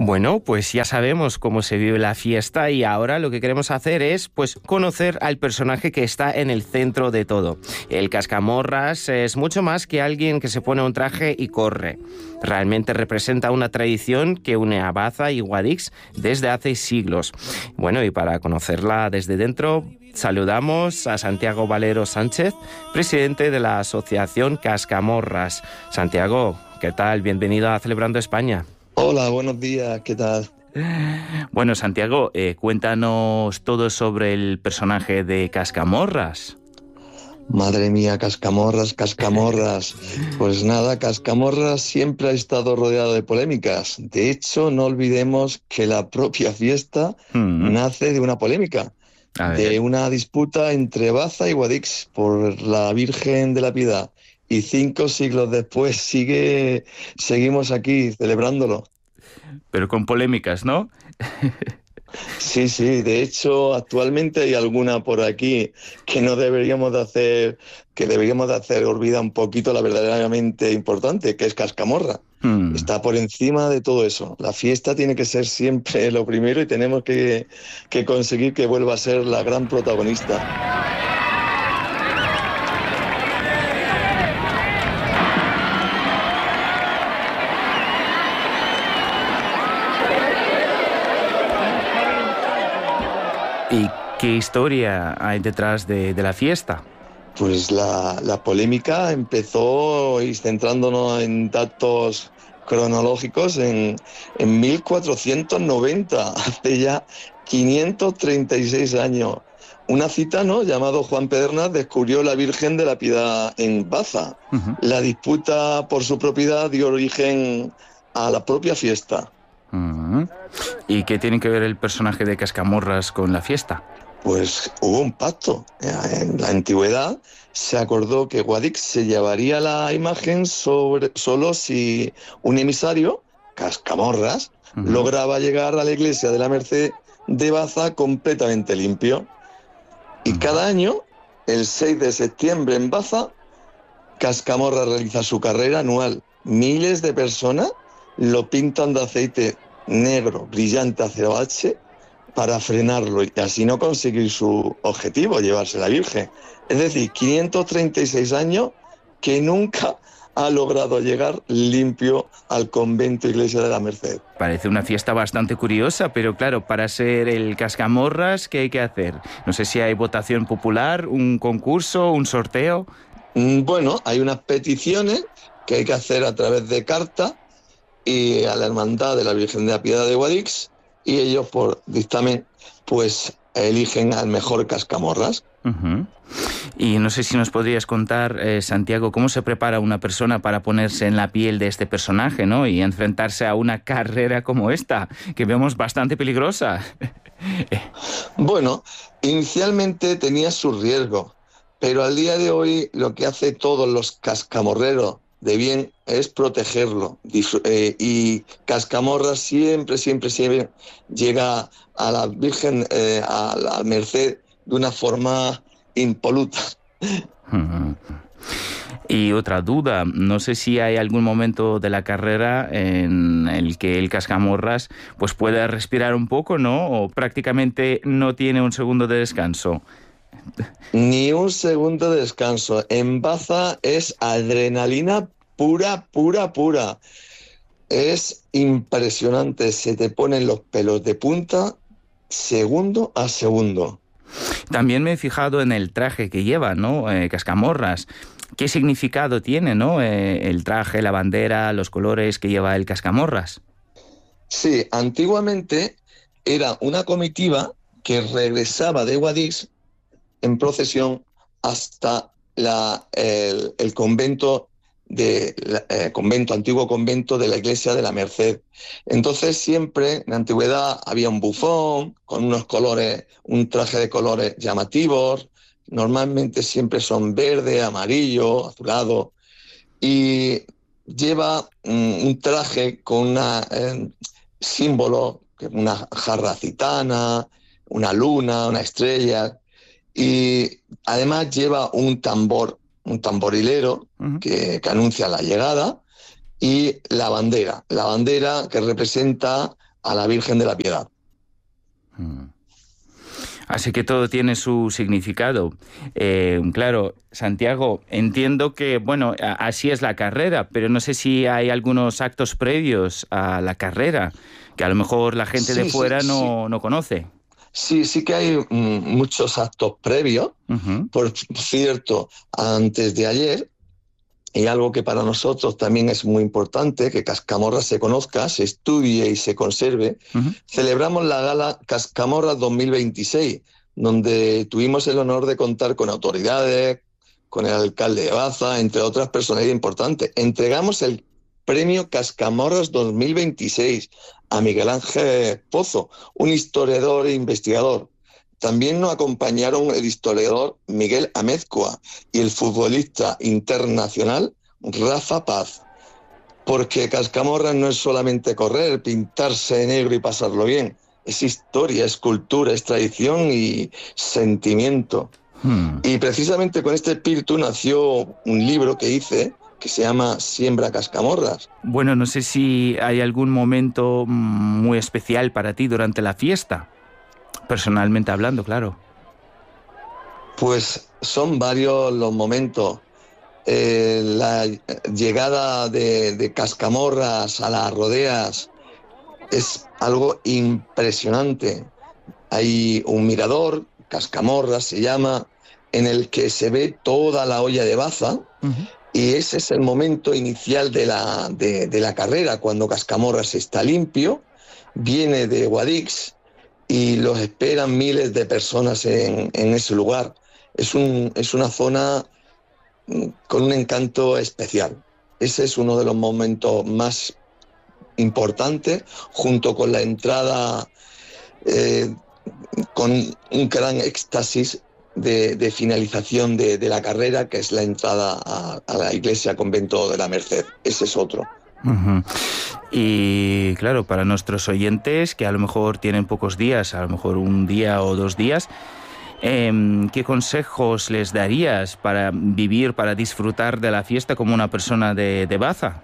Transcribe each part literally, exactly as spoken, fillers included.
Bueno, pues ya sabemos cómo se vive la fiesta y ahora lo que queremos hacer es pues conocer al personaje que está en el centro de todo. El cascamorras es mucho más que alguien que se pone un traje y corre. Realmente representa una tradición que une a Baza y Guadix desde hace siglos. Bueno, y para conocerla desde dentro, saludamos a Santiago Valero Sánchez, presidente de la Asociación Cascamorras. Santiago, ¿qué tal? Bienvenido a Celebrando España. Hola, buenos días, ¿qué tal? Bueno, Santiago, eh, cuéntanos todo sobre el personaje de Cascamorras. Madre mía, Cascamorras, Cascamorras. Pues nada, Cascamorras siempre ha estado rodeado de polémicas. De hecho, no olvidemos que la propia fiesta mm. nace de una polémica, de una disputa entre Baza y Guadix por la Virgen de la Piedad. Y cinco siglos después sigue, seguimos aquí celebrándolo. Pero con polémicas, ¿no? Sí, sí, de hecho actualmente hay alguna por aquí que no deberíamos de hacer, que deberíamos de hacer olvida un poquito la verdaderamente importante, que es Cascamorra. Hmm. Está por encima de todo eso. La fiesta tiene que ser siempre lo primero y tenemos que, que conseguir que vuelva a ser la gran protagonista. ¿Y qué historia hay detrás de, de la fiesta? Pues la, la polémica empezó, y centrándonos en datos cronológicos, en, en mil cuatrocientos noventa, hace ya quinientos treinta y seis años. Una gitano llamado Juan Pedernás descubrió la Virgen de la Piedad en Baza. Uh-huh. La disputa por su propiedad dio origen a la propia fiesta. Uh-huh. ¿Y qué tiene que ver el personaje de Cascamorras con la fiesta? Pues hubo un pacto. En la antigüedad se acordó que Guadix se llevaría la imagen sobre, solo si un emisario, Cascamorras, uh-huh. lograba llegar a la iglesia de la Merced de Baza completamente limpio. Y uh-huh. cada año, el seis de septiembre en Baza, Cascamorras realiza su carrera anual. Miles de personas lo pintan de aceite negro, brillante azabache, para frenarlo y así no conseguir su objetivo, llevarse la Virgen. Es decir, quinientos treinta y seis años que nunca ha logrado llegar limpio al convento Iglesia de la Merced. Parece una fiesta bastante curiosa, pero claro, para ser el Cascamorras, ¿qué hay que hacer? No sé si hay votación popular, un concurso, un sorteo. Bueno, hay unas peticiones que hay que hacer a través de carta y a la Hermandad de la Virgen de la Piedad de Guadix, y ellos por dictamen pues eligen al mejor Cascamorras. Uh-huh. Y no sé si nos podrías contar, eh, Santiago, cómo se prepara una persona para ponerse en la piel de este personaje, ¿no? Y enfrentarse a una carrera como esta, que vemos bastante peligrosa. Bueno, inicialmente tenía su riesgo, pero al día de hoy lo que hace todos los cascamorreros de bien es protegerlo, eh, y Cascamorras siempre, siempre, siempre llega a la Virgen, eh, a la Merced de una forma impoluta. Y otra duda, no sé si hay algún momento de la carrera en el que el Cascamorras pues pueda respirar un poco, ¿no? O prácticamente no tiene un segundo de descanso. Ni un segundo de descanso. En Baza es adrenalina pura, pura, pura. Es impresionante. Se te ponen los pelos de punta segundo a segundo. También me he fijado en el traje que lleva, ¿no? Eh, Cascamorras. ¿Qué significado tiene, ¿no? Eh, el traje, la bandera, los colores que lleva el Cascamorras. Sí, antiguamente era una comitiva que regresaba de Guadix en procesión hasta la, el, el convento de la, eh, convento, antiguo convento de la Iglesia de la Merced. Entonces siempre en la antigüedad había un bufón con unos colores, un traje de colores llamativos, normalmente siempre son verde, amarillo, azulado, y lleva mm, un traje con una eh, símbolo, una jarra gitana, una luna, una estrella. Y además lleva un tambor, un tamborilero uh-huh. que, que anuncia la llegada, y la bandera, la bandera que representa a la Virgen de la Piedad. Mm. Así que todo tiene su significado. Eh, claro, Santiago, entiendo que, bueno, así es la carrera, pero no sé si hay algunos actos previos a la carrera que a lo mejor la gente Sí, de fuera sí, no, sí. no conoce. Sí, sí que hay mm, muchos actos previos. Uh-huh. Por cierto, antes de ayer, y algo que para nosotros también es muy importante, que Cascamorra se conozca, se estudie y se conserve, Uh-huh. celebramos la gala Cascamorra dos mil veintiséis, donde tuvimos el honor de contar con autoridades, con el alcalde de Baza, entre otras personalidades importantes. Entregamos el premio Cascamorras dos mil veintiséis a Miguel Ángel Pozo, un historiador e investigador. También nos acompañaron el historiador Miguel Amezcua y el futbolista internacional Rafa Paz. Porque Cascamorras no es solamente correr, pintarse de negro y pasarlo bien. Es historia, es cultura, es tradición y sentimiento. Hmm. Y precisamente con este espíritu nació un libro que hice que se llama Siembra Cascamorras. Bueno, no sé si hay algún momento muy especial para ti durante la fiesta. Personalmente hablando, claro. Pues son varios los momentos. Eh, la llegada de, de Cascamorras a las rodeas es algo impresionante. Hay un mirador, Cascamorras se llama, en el que se ve toda la hoya de Baza, uh-huh. Y ese es el momento inicial de la, de, de la carrera, cuando Cascamorras está limpio, viene de Guadix, y los esperan miles de personas en, en ese lugar. Es, un, es una zona con un encanto especial. Ese es uno de los momentos más importantes, junto con la entrada eh, con un gran éxtasis de, de finalización de, de la carrera, que es la entrada a, a la iglesia convento de la Merced. Ese es otro. Uh-huh. Y claro, para nuestros oyentes que a lo mejor tienen pocos días, a lo mejor un día o dos días, eh, ¿qué consejos les darías para vivir, para disfrutar de la fiesta como una persona de, de Baza?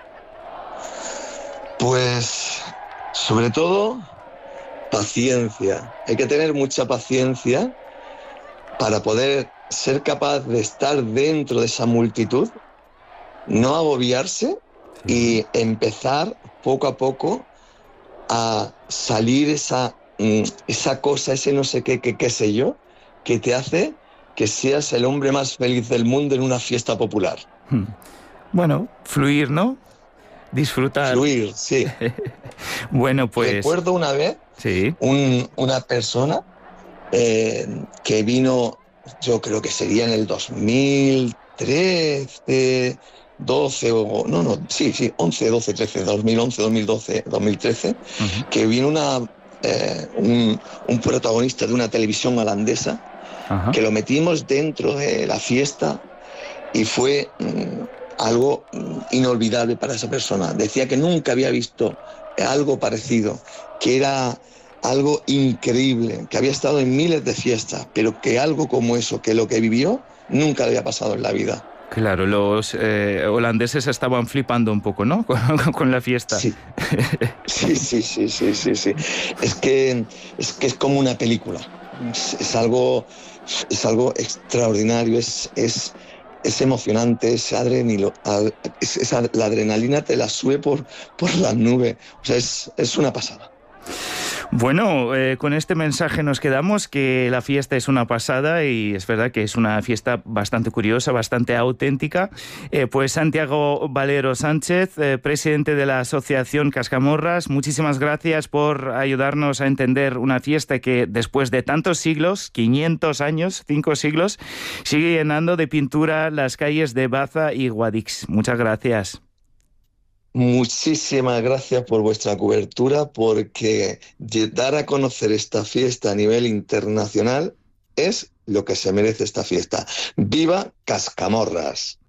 Pues, sobre todo, paciencia. Hay que tener mucha paciencia para poder ser capaz de estar dentro de esa multitud, no agobiarse, y empezar poco a poco a salir esa, esa cosa, ese no sé qué, qué, qué sé yo, que te hace que seas el hombre más feliz del mundo en una fiesta popular. Bueno, fluir, ¿no? Disfrutar. Fluir, sí. Bueno, pues... Recuerdo una vez sí. un, una persona eh, que vino, yo creo que sería en el dos mil trece... doce o no, no, sí, sí, once, doce, trece, dos mil once, dos mil doce, dos mil trece, uh-huh. Que vino una, eh, un, un protagonista de una televisión holandesa, uh-huh. Que lo metimos dentro de la fiesta y fue mm, algo inolvidable para esa persona. Decía que nunca había visto algo parecido, que era algo increíble, que había estado en miles de fiestas, pero que algo como eso, que lo que vivió, nunca le había pasado en la vida. Claro, los eh, holandeses estaban flipando un poco, ¿no? Con, con la fiesta. Sí. Sí, sí, sí, sí, sí, sí. Es que es que es como una película. Es, es algo, es algo extraordinario. Es, es, es emocionante. Es adrenilo, es, es, la adrenalina te la sube por, por las nubes. O sea, es, es una pasada. Bueno, eh, con este mensaje nos quedamos, que la fiesta es una pasada y es verdad que es una fiesta bastante curiosa, bastante auténtica. Eh, pues Santiago Valero Sánchez, eh, presidente de la Asociación Cascamorras, muchísimas gracias por ayudarnos a entender una fiesta que después de tantos siglos, quinientos años, cinco siglos, sigue llenando de pintura las calles de Baza y Guadix. Muchas gracias. Muchísimas gracias por vuestra cobertura, porque dar a conocer esta fiesta a nivel internacional es lo que se merece esta fiesta. ¡Viva Cascamorras!